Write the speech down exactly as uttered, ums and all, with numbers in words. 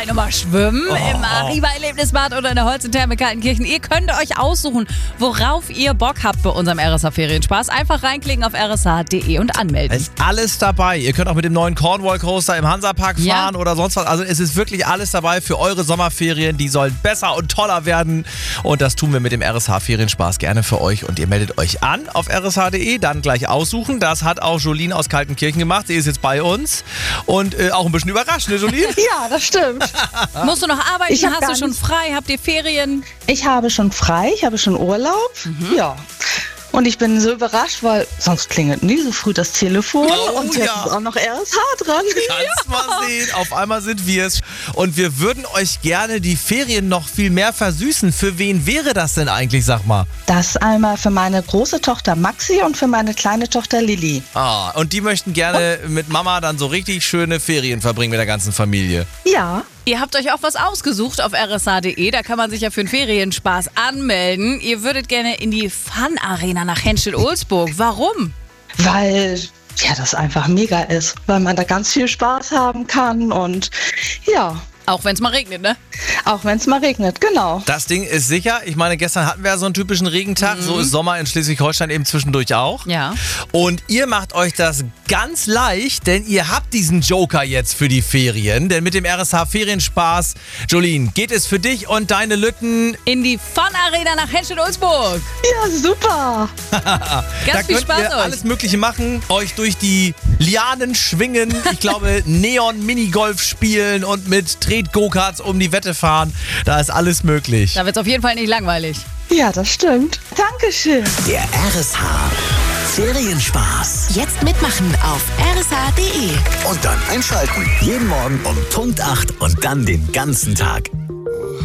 vielleicht nochmal schwimmen Oh. im Arriva-Erlebnisbad oder in der Holzentherme Kaltenkirchen. Ihr könnt euch aussuchen, worauf ihr Bock habt bei unserem R S H-Ferienspaß. Einfach reinklicken auf r s h punkt d e und anmelden. Es ist alles dabei. Ihr könnt auch mit dem neuen Cornwall Coaster im Hansapark fahren Ja. oder sonst was. Also es ist wirklich alles dabei für eure Sommerferien. Die sollen besser und toller werden. Und das tun wir mit dem R S H-Ferienspaß gerne für euch. Und ihr meldet euch an auf r s h punkt d e, dann gleich aussuchen. Das hat auch Jolien aus Kaltenkirchen gemacht. Sie ist jetzt bei uns. Und äh, auch ein bisschen überrascht, ne Jolien? Ja, das stimmt. Musst du noch arbeiten? Ich hab Hast du gar schon nicht- frei? Habt ihr Ferien? Ich habe schon frei, ich habe schon Urlaub. Ja. Und ich bin so überrascht, weil sonst klingelt nie so früh das Telefon. Oh, und jetzt ja. ist auch noch R S H dran. Kannst mal sehen, auf einmal sind wir es. Und wir würden euch gerne die Ferien noch viel mehr versüßen. Für wen wäre das denn eigentlich, sag mal? Das einmal für meine große Tochter Maxi und für meine kleine Tochter Lilly. Ah, und die möchten gerne mit Mama dann so richtig schöne Ferien verbringen mit der ganzen Familie. Ja. Ihr habt euch auch was ausgesucht auf r s h punkt d e. Da kann man sich ja für einen Ferienspaß anmelden. Ihr würdet gerne in die Fun-Arena nach Henschel-Ulzburg. Warum? Weil ja, das einfach mega ist. Weil man da ganz viel Spaß haben kann und ja, Auch wenn es mal regnet, ne? auch wenn es mal regnet, genau. Das Ding ist sicher. Ich meine, gestern hatten wir ja so einen typischen Regentag. So ist Sommer in Schleswig-Holstein eben zwischendurch auch. Ja. Und ihr macht euch das ganz leicht, denn ihr habt diesen Joker jetzt für die Ferien. Denn mit dem R S H-Ferienspaß, Jolien, geht es für dich und deine Lütten. In die Fun-Arena nach Henschel-Ulzburg. Ja, super. Ganz da viel könnt Spaß ihr euch. alles Mögliche machen, euch durch die Lianen schwingen, ich glaube Neon-Minigolf spielen und mit Tret-Go-Karts um die Wette fahren. Da ist alles möglich. Da wird es auf jeden Fall nicht langweilig. Ja, das stimmt. Dankeschön. Der R S H Ferienspaß. Jetzt mitmachen auf r s h punkt d e. Und dann einschalten. Jeden Morgen um Punkt acht und dann den ganzen Tag.